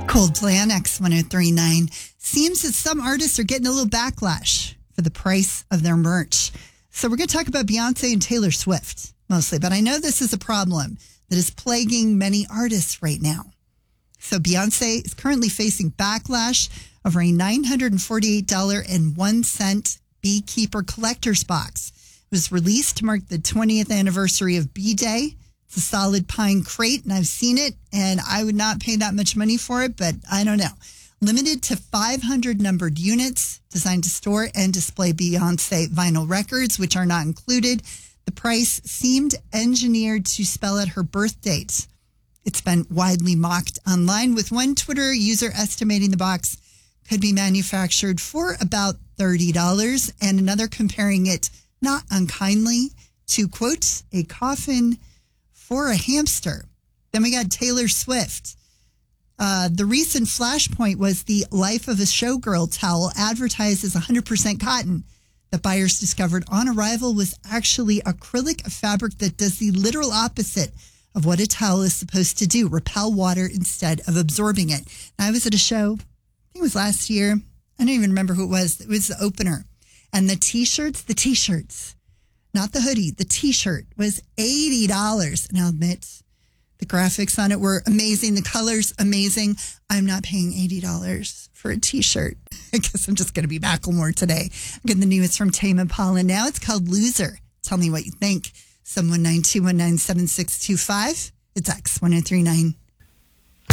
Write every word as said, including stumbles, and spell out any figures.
Coldplay on X one oh three point nine. Seems that some artists are getting a little backlash for the price of their merch. So we're going to talk about Beyonce and Taylor Swift mostly, but I know this is a problem that is plaguing many artists right now. So Beyonce is currently facing backlash over a nine hundred forty-eight dollars and one cent Beekeeper collector's box. It was released to mark the twentieth anniversary of B-Day. It's a solid pine crate, and I've seen it, and I would not pay that much money for it, but I don't know. Limited to five hundred numbered units, designed to store and display Beyonce vinyl records, which are not included. The price seemed engineered to spell out her birth date. It's been widely mocked online, with one Twitter user estimating the box could be manufactured for about thirty dollars, and another comparing it, not unkindly, to, quote, a coffin for a hamster. Then we got Taylor Swift. Uh, the recent flashpoint was the Life of a Showgirl towel advertised as one hundred percent cotton that buyers discovered on arrival was actually acrylic fabric that does the literal opposite of what a towel is supposed to do, repel water instead of absorbing it. And I was at a show, I think it was last year. I don't even remember who it was. It was the opener. And the t-shirts, the t-shirts, not the hoodie, the t-shirt was eighty dollars. And I'll admit, the graphics on it were amazing. The colors, amazing. I'm not paying eighty dollars for a t-shirt. I guess I'm just going to be Macklemore today. I'm getting the news from Tame Impala now. It's called Loser. Tell me what you think. Someone nine two one nine seven six two five. It's X one oh three point nine.